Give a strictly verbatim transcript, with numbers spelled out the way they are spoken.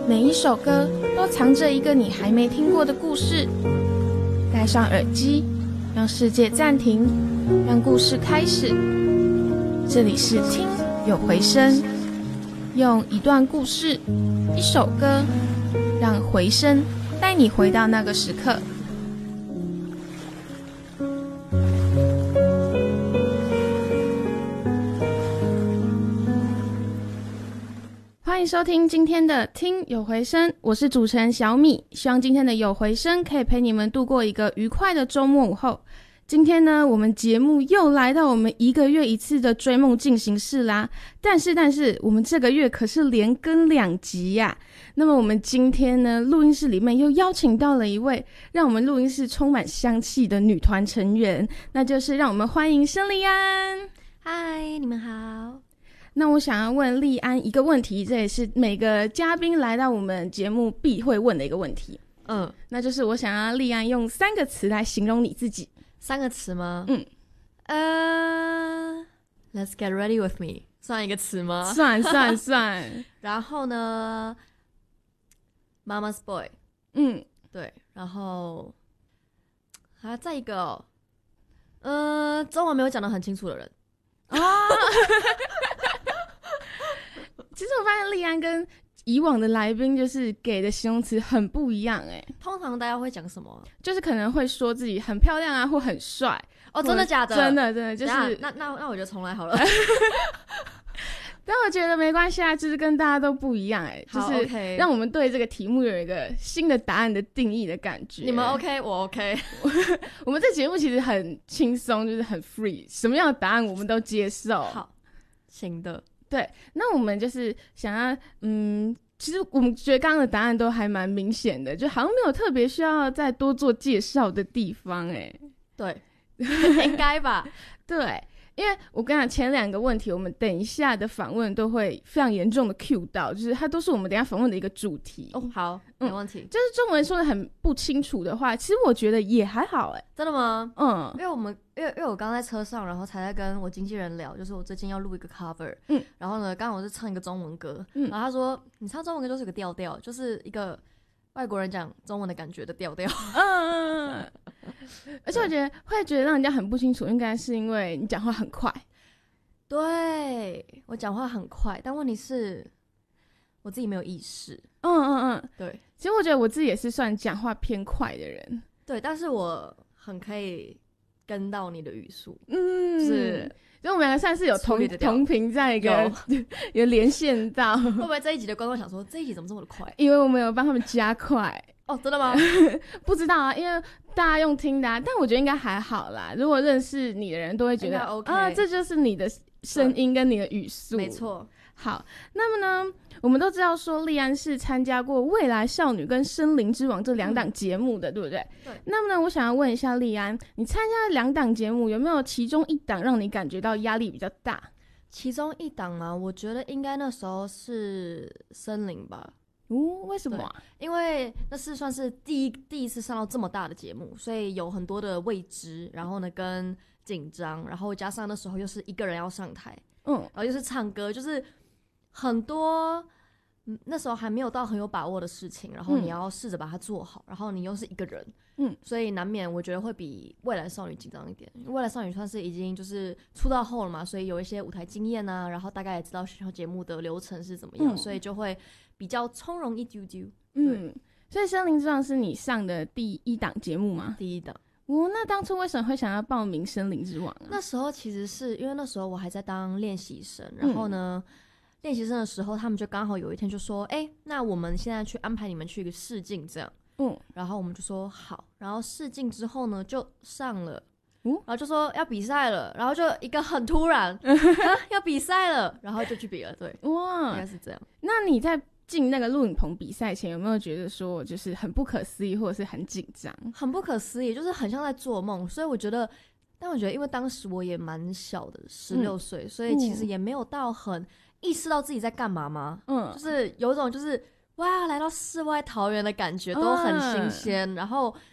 每一首歌都藏着一个你还没听过的故事。戴上耳机，让世界暂停，让故事开始。这里是听有回声，用一段故事，一首歌，让回声带你回到那个时刻。欢迎收听今天的听有回声，我是主持人小米，希望今天的有回声可以陪你们度过一个愉快的周末午后。今天呢，我们节目又来到我们一个月一次的追梦进行式啦，但是但是我们这个月可是连更两集呀、啊。那么我们今天呢，录音室里面又邀请到了一位让我们录音室充满香气的女团成员，那就是让我们欢迎申利安。 嗨，你们好。 那我想要问利安一个问题，这也是每个嘉宾来到我们节目必会问的一个问题。 嗯， 那就是我想要利安用三个词来形容你自己。 三个词吗？ 嗯， 呃 ，Let's get ready with me， 算一个词吗？ 算算算。 然后呢 ，Mama's boy， 嗯， 对，然后还再一个、哦，呃，中文没有讲得很清楚的人啊。其实我发现利安跟以往的来宾就是给的形容词很不一样哎。 通常大家会讲什么？ 就是可能会说自己很漂亮啊，或很帅。 哦，真的假的？ 真的真的就是。 那那那我就重来好了。 但我觉得没关系啊，就是跟大家都不一样哎，就是让我们对这个题目有一个新的答案的定义的感觉。 你们 OK， 我 OK 我们这节目其实很轻松，就是很 free， 什么样的答案我们都接受。 好，行的。 对，那我们就是想要，嗯，其实我们觉得刚刚的答案都还蛮明显的，就好像没有特别需要再多做介绍的地方哎。 对，应该吧？ 对。因为我跟你讲，前两个问题我们等一下的访问都会非常严重的 cue 到，就是它都是我们等一下访问的一个主题。 哦，好，没问题。 嗯、就是中文说的很不清楚的话，其实我觉得也还好哎。 真的吗？ 嗯， 因为我们因为因为我刚在车上，然后才在跟我经纪人聊，就是我最近要录一个 cover， 嗯，然后呢，刚好我是唱一个中文歌，嗯，然后他说你唱中文歌就是有个调调，就是一个外国人讲中文的感觉的调调。嗯。 而且我觉得会觉得让人家很不清楚，应该是因为你讲话很快。 对，我讲话很快，但问题是我自己没有意识。 嗯嗯嗯， 对。 其实我觉得我自己也是算讲话偏快的人。 对，但是我很可以跟到你的语速。 嗯， 是。 所以我们两个算是有同同频在一个 有, 有连线到。 会不会这一集的观众想说这一集怎么这么的快？ 因为我们有帮他们加快。 哦，真的吗？ 不知道啊，因为大家用听的啊，但我觉得应该还好啦。如果认识你的人都会觉得、 OK、 啊，这就是你的声音跟你的语速。 没错。 好，那么呢，我们都知道说利安是参加过《未来少女》跟《森林之王》这两档节目的、嗯，对不对？ 对。 那么呢，我想要问一下利安，你参加的两档节目有没有其中一档让你感觉到压力比较大？ 其中一档吗？我觉得应该那时候是森林吧。 哦，为什么、啊？ 因为那是算是第一第一次上到这么大的节目，所以有很多的未知，然后呢跟紧张，然后加上那时候又是一个人要上台，嗯，然后又是唱歌，就是很多、嗯、那时候还没有到很有把握的事情，然后你要试着把它做好、嗯，然后你又是一个人，嗯，所以难免我觉得会比未来少女紧张一点。未来少女算是已经就是出道后了嘛，所以有一些舞台经验啊，然后大概也知道学校节目的流程是怎么样、嗯，所以就会比较从容一丢丢。 嗯，所以《森林之王》是你上的第一档节目吗？ 第一档。 哦，那当初为什么会想要报名《森林之王》啊？ 那时候其实是因为那时候我还在当练习生，然后呢，练习生的时候他们就刚好有一天就说，哎、欸，那我们现在去安排你们去一个试镜这样。嗯，然后我们就说好，然后试镜之后呢就上了。嗯，然后就说要比赛了，然后就一个很突然、啊、要比赛了，然后就去比了。对，哇，应该是这样。 那你在进那个录影棚比赛前有没有觉得说就是很不可思议或者是很紧张？ 很不可思议，就是很像在做梦。所以我觉得，但我觉得因为当时我也蛮小的，十六岁，所以其实也没有到很意识到自己在干嘛嘛。嗯，就是有一种就是哇来到世外桃源的感觉，都很新鲜、嗯、然后